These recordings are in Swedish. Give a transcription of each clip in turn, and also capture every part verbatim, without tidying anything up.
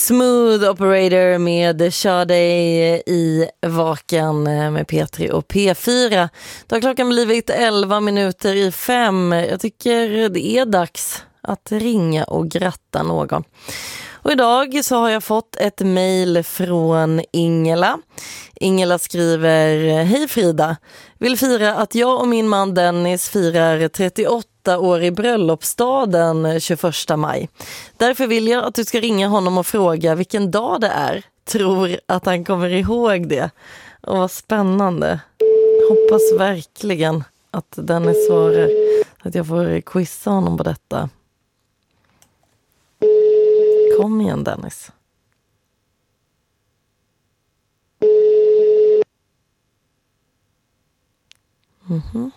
Smooth Operator med Sade i Vaken med P tre och P fyra. Då har klockan blivit elva minuter i fem. Jag tycker det är dags att ringa och gratta någon. Och idag så har jag fått ett mejl från Ingela. Ingela skriver: Hej Frida, vill fira att jag och min man Dennis firar trettioåtta år i bröllopsdagen tjugoförsta maj. Därför vill jag att du ska ringa honom och fråga vilken dag det är. Tror att han kommer ihåg det. Och vad spännande. Hoppas verkligen att Dennis svarar, att jag får quizza honom på detta. Kom igen Dennis. Mhm.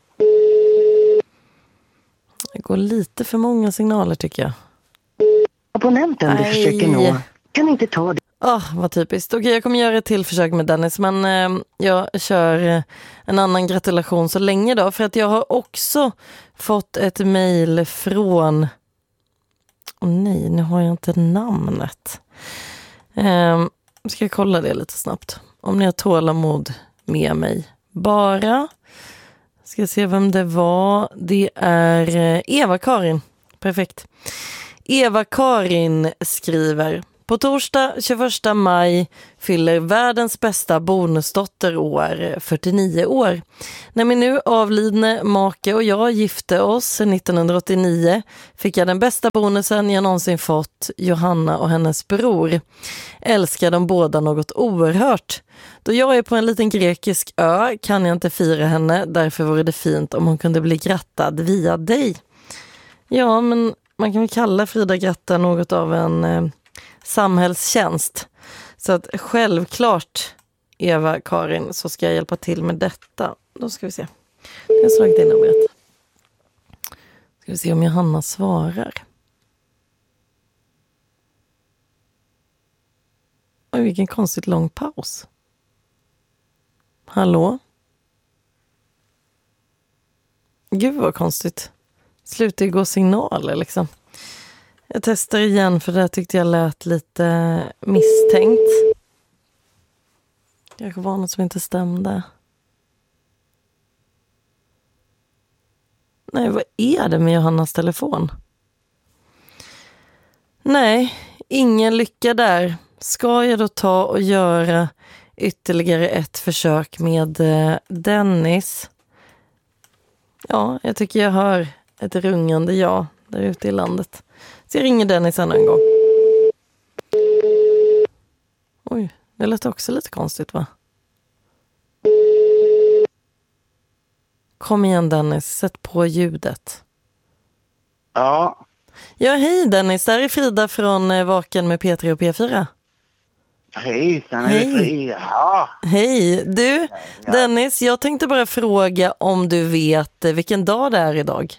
Det går lite för många signaler tycker jag. Abonnenten du försöker nå kan inte ta det. Ah, oh, vad typiskt. Okej, jag kommer göra ett till försök med Dennis, men eh, jag kör eh, en annan gratulation så länge då, för att jag har också fått ett mejl från... Åh oh, nej, nu har jag inte namnet. Eh, ska jag kolla det lite snabbt. Om ni har tålamod med mig. Bara... Ska se vem det var. Det är Eva-Karin. Perfekt. Eva-Karin skriver: På torsdag tjugoförsta maj fyller världens bästa bonusdotter år, fyrtionio år. När min nu avlidne make och jag gifte oss nittonhundraåttionio fick jag den bästa bonusen jag någonsin fått, Johanna och hennes bror. Älskar de båda något oerhört. Då jag är på en liten grekisk ö kan jag inte fira henne, därför vore det fint om hon kunde bli grattad via dig. Ja, men man kan väl kalla Frida Gratta något av en eh, samhällstjänst. Så att självklart, Eva-Karin, så ska jag hjälpa till med detta. Då ska vi se. Jag har slagit in numret. Ska vi se om Johanna svarar. Oj, vilken konstigt lång paus. Hallå? Gud vad konstigt. Slutar gå signaler liksom. Jag testar igen för det tyckte jag lät lite misstänkt. Kanske var något som inte stämde. Nej, vad är det med Johannas telefon? Nej, ingen lycka där. Ska jag då ta och göra ytterligare ett försök med Dennis? Ja, jag tycker jag hör ett rungande ja där ute i landet. Så jag ringer Dennis en gång. Oj, det lät också lite konstigt va? Kom igen Dennis, sätt på ljudet. Ja. Ja, hej Dennis, där är Frida från Vaken med P tre och P fyra. Hej, sen är det Frida. Ja. Hej, du ja. Dennis, jag tänkte bara fråga om du vet vilken dag det är idag.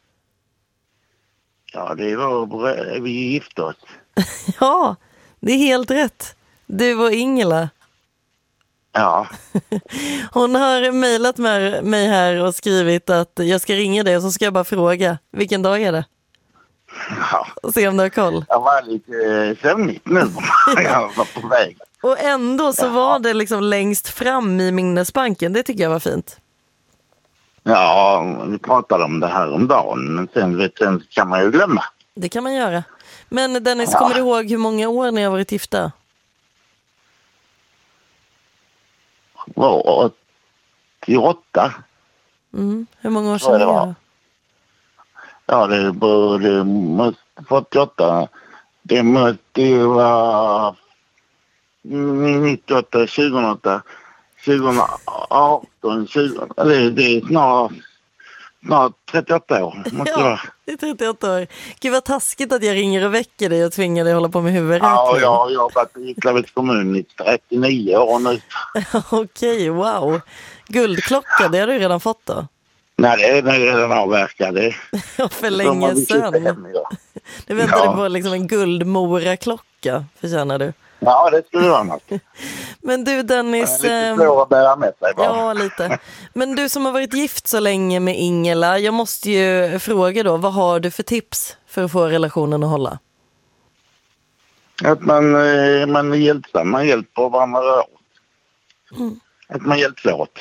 Ja, det var vi gifte oss. Ja, det är helt rätt. Du och Ingela. Ja. Hon har mejlat med mig här och skrivit att jag ska ringa dig och så ska jag bara fråga, vilken dag är det? Ja. Och se om du har koll. Jag var lite sömnigt nu. Jag var på väg. Och ändå så ja. Var det liksom längst fram i minnesbanken. Det tycker jag var fint. Ja, vi pratade om det här om dagen. Men sen, sen kan man ju glömma. Det kan man göra. Men Dennis, ja. Kommer du ihåg hur många år ni har varit gifta? åttioåtta. Mm. Hur många år sedan det var det? Ja, det borde måste fyrtioåtta. Det måste vara nittioåtta, tjugoåtta, tjugoarton, tjugo. Eller det är snart, snart trettioåtta år. Måste ja, vara. det är trettioåtta år. Gud vad taskigt att jag ringer och väcker dig och tvingar dig att hålla på med huvudräkning. Ja, jag har jobbat i Klavets kommun i trettionio år nu. Okej, wow. Guldklocka, det har du redan fått då? Nej, det är redan avverkat. Det ja, för länge sedan. Du väntade ja. på liksom en guldmora-klocka, förtjänar du. Ja, det skulle vara något. Men du Dennis... Det är lite svår att bära med sig bara. Ja, lite. Men du som har varit gift så länge med Ingela, jag måste ju fråga då, vad har du för tips för att få relationen att hålla? Att man, eh, man är hjälpsam, man hjälper varandra åt. Mm. Att man hjälps åt.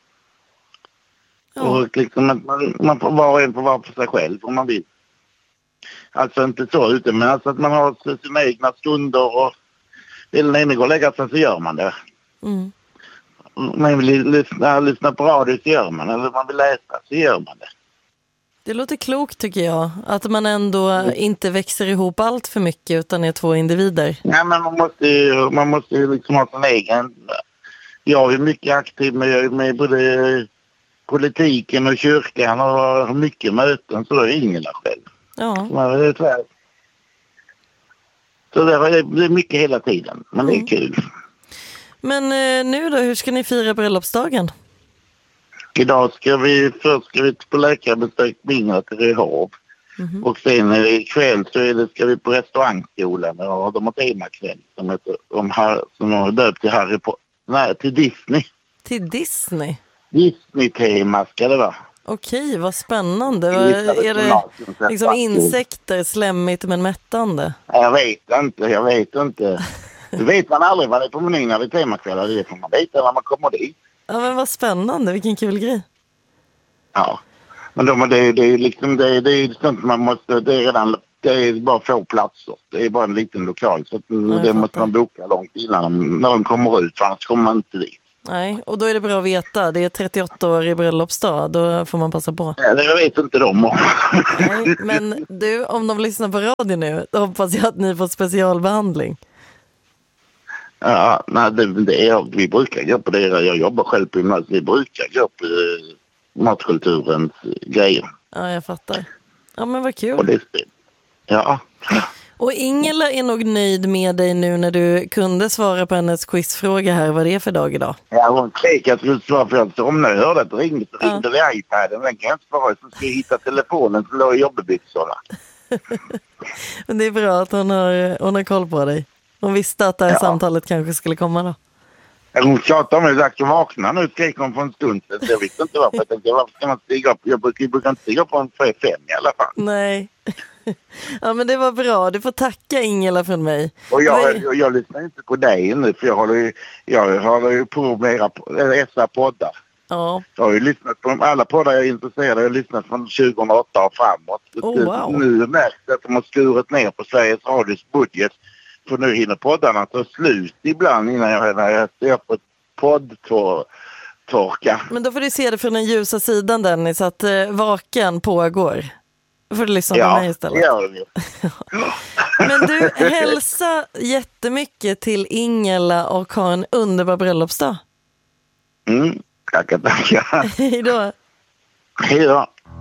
Ja. Och liksom att man, man får var och en får vara för sig själv om man vill. Alltså inte så ute, men alltså att man har sina egna stunder och vill den ene gå och lägga sig så gör man det. Mm. Man vill lyssna, lyssna på radio så gör man, eller man vill läsa så gör man det. Det låter klokt tycker jag, att man ändå mm. inte växer ihop allt för mycket utan är två individer. Nej, men man måste ju, man måste ju liksom ha sin egen. Jag är mycket aktiv med, med både politiken och kyrkan och har mycket möten, så det är ingen själv. Ja. Men det är så, här. Så det är mycket hela tiden, men det är mm. kul. Men eh, nu då, hur ska ni fira bröllopsdagen? Idag ska vi först ska vi på läkarbesök Ingela till Rehab. Mm-hmm. Och sen ikväll så är det, ska vi på restaurangskolan och de har temakväll som heter om, som har döpt till Harry Potter. Nej, till Disney. Till Disney? Disney-tema ska det vara. Okej, vad spännande. Är det liksom insekter, slemmigt men mättande? Jag vet inte, jag vet inte. Du vet man aldrig vad det är på menyn när det är temakvällar. Det får man veta när man kommer dit. Ja, men vad spännande, vilken kul grej. Ja, men de, det, är, det är liksom, det är, det är sånt man måste, det är redan, det är bara få platser. Det är bara en liten lokal, så att ja, det måste man boka långt innan när de kommer ut, för annars kommer man inte dit. Nej, och då är det bra att veta. Det är trettioåtta år i bröllopsdag, då får man passa på. Ja, det vet inte de om. Nej, men du, om de lyssnar på radio nu, då hoppas jag att ni får specialbehandling. Ja, nej, det, det är, vi brukar gå på det. Jag jobbar själv på gymnasiet. Vi brukar gå på eh, matkulturens grejer. Ja, jag fattar. Ja, men vad kul. Och det, ja. Och Ingela är nog nöjd med dig nu när du kunde svara på hennes quizfråga här. Vad det är för dag idag? Ja, hon skrek att jag skulle svara för jag om när jag hörde att det ringde så ringde ja. det iPaden. Den kan jag inte svara, så ska jag hitta telefonen som låg i jobbebyxorna. Men det är bra att hon har, hon har koll på dig. Hon visste att det här ja. samtalet kanske skulle komma då. Hon tjatade om det, jag vakna nu, skrek hon för en stund. Så jag visste inte varför. Jag tänkte, varför ska man stiga upp? Jag brukar, jag brukar inte stiga upp på en tre fem i alla fall. Nej. Ja, men det var bra. Du får tacka Ingela från mig. Och jag, men... jag, jag lyssnar inte på dig nu, för jag håller ju, jag håller ju på med era, era poddar. Ja. Jag har ju lyssnat på alla poddar jag är intresserad av. Jag har lyssnat från tjugohundraåtta och framåt. Oh, wow. Nu märks det att de har skurit ner på Sveriges Radios budget. För nu hinner poddarna ta slut ibland innan jag, när jag ser på poddtorka. Men då får du se det från den ljusa sidan, Dennis, att eh, vaken pågår. Då får du lyssna ja, på mig istället. Ja, ja. Men du, hälsa jättemycket till Ingela och ha en underbar bröllopsdag. Mm, tackar, tackar. Hej då. Hej då.